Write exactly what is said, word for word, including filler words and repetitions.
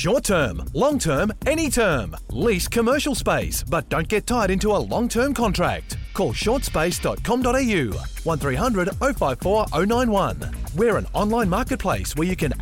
Short term, long term, any term. Lease commercial space, but don't get tied into a long-term contract. Call short space dot com dot a u, one three hundred oh five four oh nine one. We're an online marketplace where you can